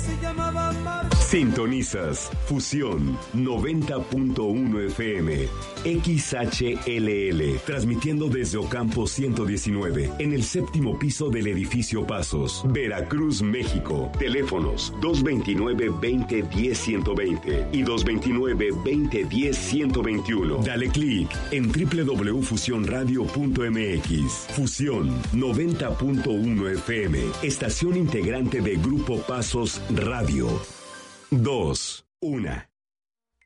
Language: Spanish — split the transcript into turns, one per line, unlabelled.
Sintonizas Fusión 90.1 FM XHLL, transmitiendo desde Ocampo 119, en el séptimo piso del edificio Pasos, Veracruz, México. Teléfonos 229-2010-120 y 229-2010-121. Dale clic en www.fusionradio.mx. Fusión 90.1 FM, estación integrante de Grupo Pasos Radio. 2, 1.